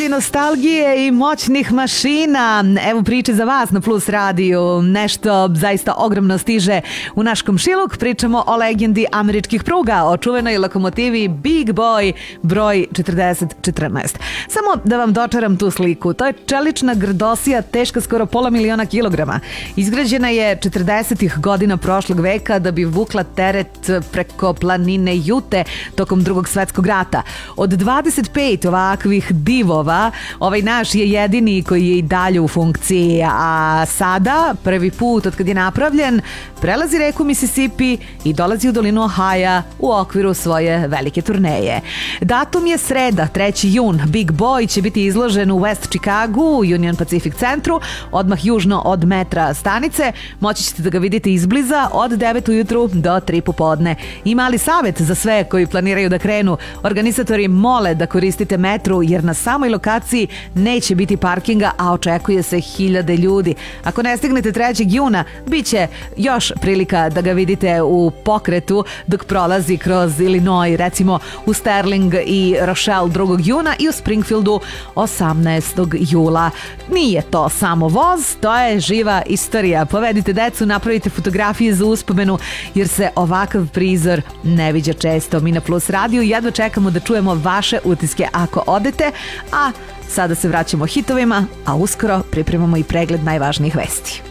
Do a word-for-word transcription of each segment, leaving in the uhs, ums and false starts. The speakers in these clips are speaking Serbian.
nedelji nostalgije i moćnih mašina. Evo priče za vas na Plus radiju. Nešto zaista ogromno stiže u naš komšiluk. Pričamo o legendi američkih pruga, o čuvenoj lokomotivi Big Boy broj četrdeset četrnaest. Samo da vam dočaram tu sliku. To je čelična grdosija teška skoro pola miliona kilograma. Izgrađena je četrdesetih godina prošlog veka da bi vukla teret preko planine Jute tokom Drugog svetskog rata. Od dvadeset pet ovakvih divova, ovaj naš je jedini koji je i dalje u funkciji, a sada, prvi put od kad je napravljen, prelazi reku Mississippi i dolazi u dolinu Ohaja u okviru svoje velike turneje. Datum je sreda, treći jun. Big Boy će biti izložen u West Chicagu, u Union Pacific centru, odmah južno od metra stanice. Moći ćete da ga vidite izbliza od devet ujutru do tri popodne. I mali savjet za sve koji planiraju da krenu. Organizatori mole da koristite metru jer na samoj lokaciji neće biti parkinga, a očekuje se hiljade ljudi. Ako ne stignete trećeg juna, bit će još prilika da ga vidite u pokretu dok prolazi kroz Illinois, recimo u Sterling i Rochelle drugog juna i u Springfieldu osamnaestog jula. Nije to samo voz, to je živa istorija. Povedite decu, napravite fotografije za uspomenu jer se ovakav prizor ne viđa često. Mi na Plus radiju jedva čekamo da čujemo vaše utiske ako odete, a sada se vraćamo hitovima, a uskoro pripremamo i pregled najvažnijih vesti.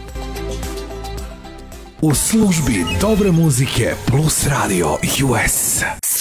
U službi dobre muzike Plus Radio U S.